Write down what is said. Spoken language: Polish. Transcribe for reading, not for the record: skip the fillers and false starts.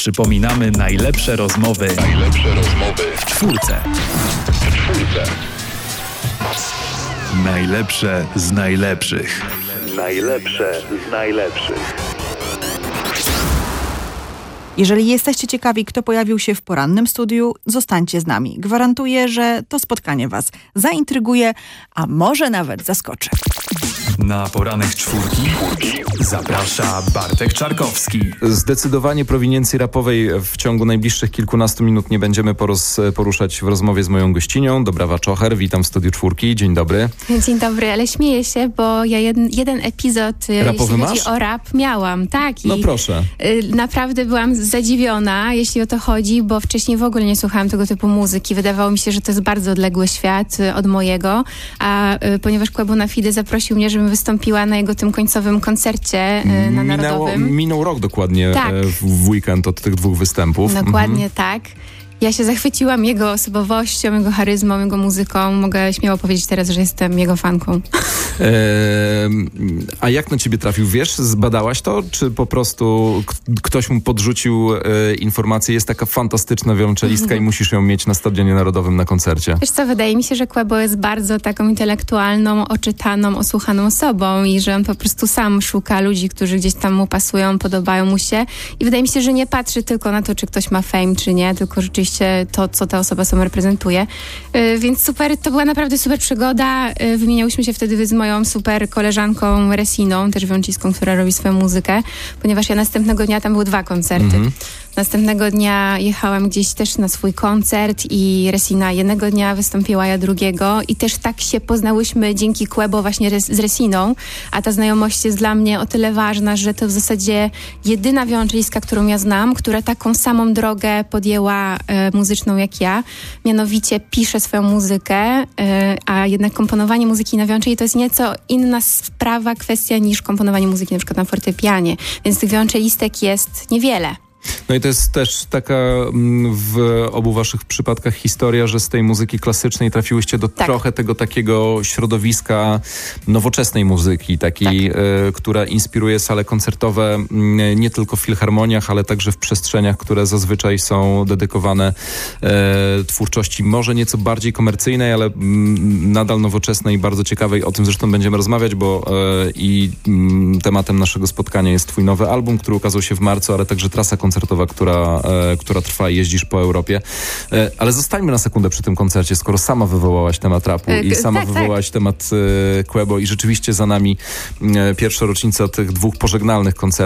przypominamy najlepsze rozmowy w czwórce. Najlepsze z najlepszych. Najlepsze z najlepszych. Jeżeli jesteście ciekawi, kto pojawił się w porannym studiu, zostańcie z nami. Gwarantuję, że to spotkanie Was zaintryguje, a może nawet zaskoczy. Na poranek czwórki zaprasza Bartek Czarkowski. Zdecydowanie prowiniencji rapowej w ciągu najbliższych kilkunastu minut nie będziemy poruszać w rozmowie z moją gościnią. Dobrawa Czocher, witam w studiu czwórki. Dzień dobry. Dzień dobry, ale śmieję się, bo ja jeden epizod, rapowy jeśli masz? chodzi o rap, miałam, tak. No proszę. Naprawdę byłam zadziwiona, jeśli o to chodzi, bo wcześniej w ogóle nie słuchałam tego typu muzyki. Wydawało mi się, że to jest bardzo odległy świat od mojego, a ponieważ Quebo na Fide zaprosił mnie, żebym wystąpiła na jego tym końcowym koncercie na Narodowym. Minął rok dokładnie, tak. w weekend od tych dwóch występów. Dokładnie tak. Ja się zachwyciłam jego osobowością, jego charyzmą, jego muzyką. Mogę śmiało powiedzieć teraz, że jestem jego fanką. A jak na ciebie trafił? Wiesz, zbadałaś to? Czy po prostu ktoś mu podrzucił informację, jest taka fantastyczna wiolonczelistka i musisz ją mieć na Stadionie Narodowym na koncercie? Wiesz co, wydaje mi się, że Quebo jest bardzo taką intelektualną, oczytaną, osłuchaną osobą i że on po prostu sam szuka ludzi, którzy gdzieś tam mu pasują, podobają mu się i wydaje mi się, że nie patrzy tylko na to, czy ktoś ma fame, czy nie, tylko rzeczywiście to, co ta osoba sobą reprezentuje. Więc super, to była naprawdę super przygoda. Wymieniałyśmy się wtedy z moją super koleżanką Resiną, też wiolonczystką, która robi swoją muzykę, ponieważ ja następnego dnia, tam były 2 koncerty. Następnego dnia jechałam gdzieś też na swój koncert i Resina jednego dnia wystąpiła, ja drugiego i też tak się poznałyśmy dzięki Quebo właśnie z Resiną, a ta znajomość jest dla mnie o tyle ważna, że to w zasadzie jedyna wiolonczelistka, którą ja znam, która taką samą drogę podjęła muzyczną jak ja, mianowicie pisze swoją muzykę, a jednak komponowanie muzyki na wiolonczeli to jest nieco inna sprawa, kwestia niż komponowanie muzyki na przykład na fortepianie, więc tych wiolonczelistek jest niewiele. No i to jest też taka w obu waszych przypadkach historia, że z tej muzyki klasycznej trafiłyście do trochę tego takiego środowiska nowoczesnej muzyki, takiej, która inspiruje sale koncertowe nie tylko w filharmoniach, ale także w przestrzeniach, które zazwyczaj są dedykowane twórczości może nieco bardziej komercyjnej, ale nadal nowoczesnej i bardzo ciekawej. O tym zresztą będziemy rozmawiać, bo tematem naszego spotkania jest twój nowy album, który ukazał się w marcu, ale także trasa koncertowa, która trwa i jeździsz po Europie. Ale zostańmy na sekundę przy tym koncercie, skoro sama wywołałaś temat rapu i sama wywołałaś temat Quebo i rzeczywiście za nami pierwsza rocznica tych 2 pożegnalnych koncertów.